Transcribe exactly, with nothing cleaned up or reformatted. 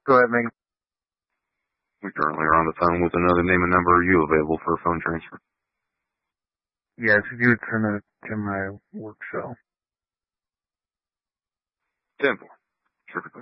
Go ahead, Megan. We currently are on the phone with another name and number. Are you available for a phone transfer? Yes, if you would turn it to my work cell. Temple. Sure.